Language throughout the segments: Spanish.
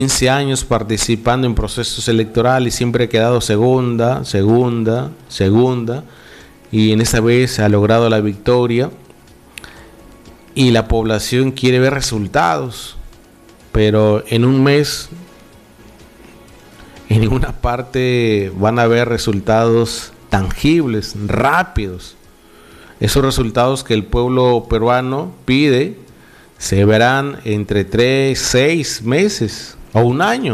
15 años participando en procesos electorales, siempre ha quedado segunda, y en esa vez ha logrado la victoria. Y la población quiere ver resultados, pero en un mes en ninguna parte van a ver resultados tangibles, rápidos. Esos resultados que el pueblo peruano pide se verán entre 3, 6 meses o un año.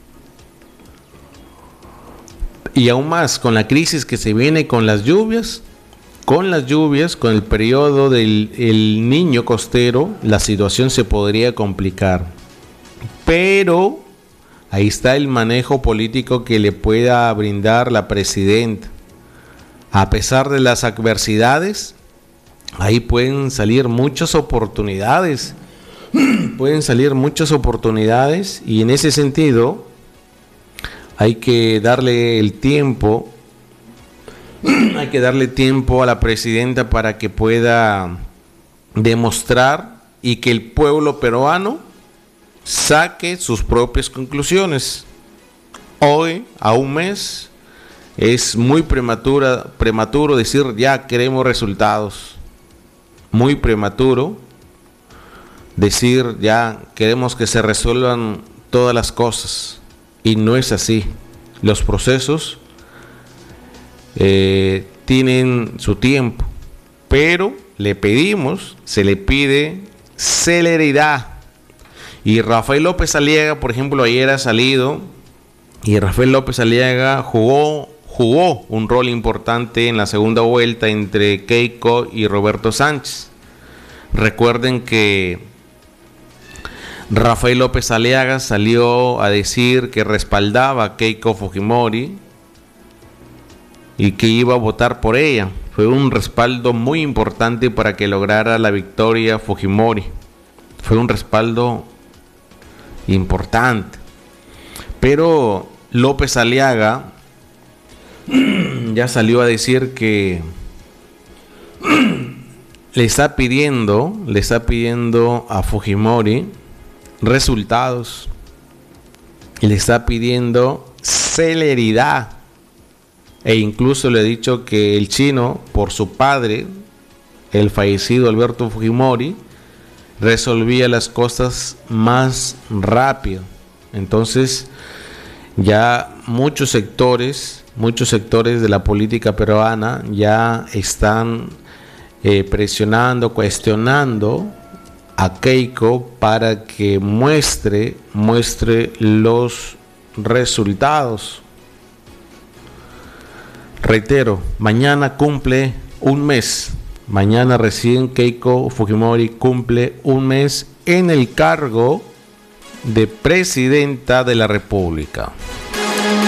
Y aún más con la crisis que se viene con las lluvias, con el periodo del Niño costero, la situación se podría complicar. Pero ahí está el manejo político que le pueda brindar la presidenta. A pesar de las adversidades, ahí pueden salir muchas oportunidades. Y en ese sentido hay que darle el tiempo. Hay que darle tiempo a la presidenta para que pueda demostrar y que el pueblo peruano saque sus propias conclusiones. Hoy, a un mes, es muy prematuro decir ya queremos resultados. Muy prematuro decir ya queremos que se resuelvan todas las cosas. Y no es así. Los procesos tienen su tiempo, pero se le pide celeridad. Y Rafael López Aliaga, por ejemplo, ayer ha salido y Rafael López Aliaga jugó un rol importante en la segunda vuelta entre Keiko y Roberto Sánchez. Recuerden que Rafael López Aliaga salió a decir que respaldaba a Keiko Fujimori y que iba a votar por ella. Fue un respaldo muy importante para que lograra la victoria Fujimori. Fue un respaldo importante. Pero López Aliaga ya salió a decir que le está pidiendo a Fujimori resultados y le está pidiendo celeridad. E incluso le ha dicho que el chino, por su padre, el fallecido Alberto Fujimori, resolvía las cosas más rápido. Entonces, ya muchos sectores de la política peruana ya están presionando, cuestionando a Keiko para que muestre los resultados. Reitero, mañana cumple un mes. Mañana recién Keiko Fujimori cumple un mes en el cargo de presidenta de la República.